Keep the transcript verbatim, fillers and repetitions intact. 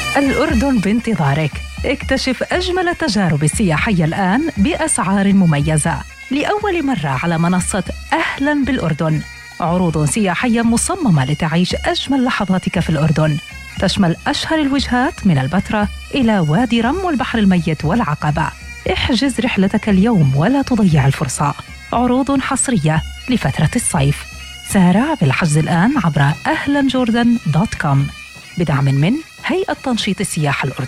الأردن بانتظارك. اكتشف أجمل التجارب السياحية الآن بأسعار مميزة لأول مرة على منصة أهلاً بالأردن. عروض سياحية مصممة لتعيش أجمل لحظاتك في الأردن، تشمل أشهر الوجهات من البتراء إلى وادي رم والبحر الميت والعقبة. احجز رحلتك اليوم ولا تضيع الفرصة. عروض حصرية لفترة الصيف. سارع بالحجز الآن عبر أهلاً جوردن دوت كوم بدعم من هيئة تنشيط السياحة الأردنية.